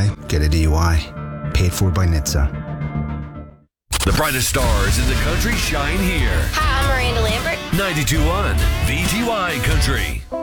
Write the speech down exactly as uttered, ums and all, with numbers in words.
I, get a D U I. Paid for by N H T S A. The brightest stars in the country shine here. Hi, I'm Miranda Lambert. ninety-two point one V T Y Country.